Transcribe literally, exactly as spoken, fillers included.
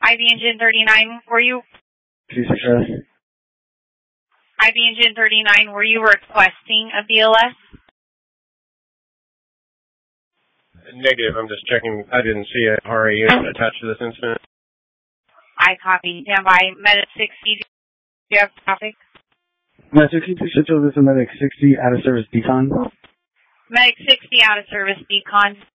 I B Engine thirty-nine, were you? Success. I B Engine thirty-nine, were you requesting a B L S? Negative, I'm just checking. I didn't see a R A unit attached to this incident. I copy. Stand by. Medic sixty, do you have traffic? Medic sixty, switch over to Medic sixty, out of service decon. Medic sixty, out of service decon.